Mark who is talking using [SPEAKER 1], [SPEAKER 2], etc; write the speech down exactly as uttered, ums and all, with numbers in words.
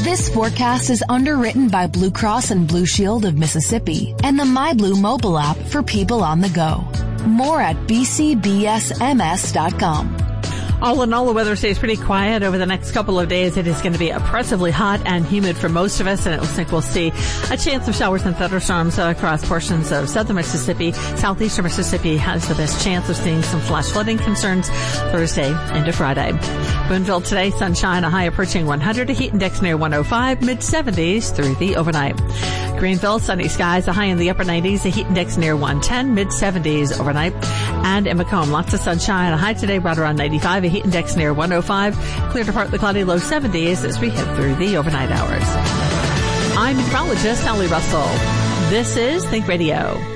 [SPEAKER 1] This forecast is underwritten by Blue Cross and Blue Shield of Mississippi and the MyBlue mobile app for people on the go. More at b c b s m s dot com.
[SPEAKER 2] All in all, the weather stays pretty quiet over the next couple of days. It is going to be oppressively hot and humid for most of us, and it looks like we'll see a chance of showers and thunderstorms across portions of southern Mississippi. Southeastern Mississippi has the best chance of seeing some flash flooding concerns Thursday into Friday. Boonville today, sunshine, a high approaching one hundred, a heat index near one oh five, mid seventies through the overnight. Greenville, sunny skies, a high in the upper nineties, a heat index near one ten, mid seventies overnight. And in Macomb, lots of sunshine, a high today right around ninety-five, a heat index near one oh five, clear to partly cloudy, low seventies as we head through the overnight hours. I'm meteorologist Allie Russell. This is Think Radio.